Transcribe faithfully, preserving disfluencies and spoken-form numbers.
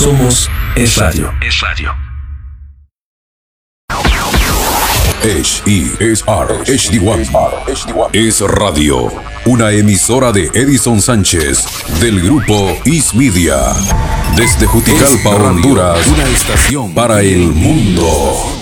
Somos Es Radio. Es Radio. H E S R H D uno Es Radio, una emisora de Edison Sánchez del grupo Is Media. Desde Juticalpa, Honduras, una estación para el mundo.